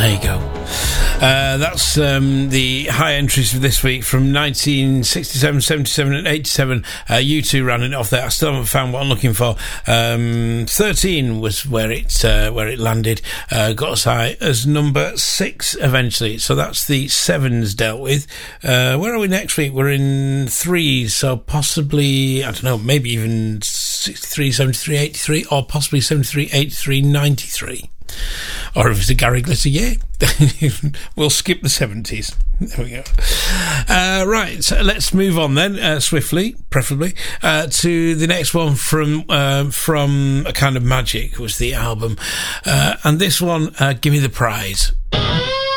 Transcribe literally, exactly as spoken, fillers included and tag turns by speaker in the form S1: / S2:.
S1: There you go. Uh, that's um, the high entries for this week from nineteen sixty-seven, seventy-seven and eighty-seven. Uh, U two ran it off there. I still haven't found what I'm looking for. Um, thirteen was where it uh, where it landed. Uh, got as high as number six eventually. So that's the sevens dealt with. Uh, where are we next week? We're in threes, so possibly, I don't know, maybe even sixty-three, seventy-three, eighty-three, or possibly seventy-three, eighty-three, ninety-three. Or if it's a Gary Glitter year, we'll skip the seventies. There we go. Uh, right, so let's move on then, uh, swiftly, preferably, uh, to the next one from uh, from A Kind of Magic was the album. Uh, and this one, uh, Give Me the Prize.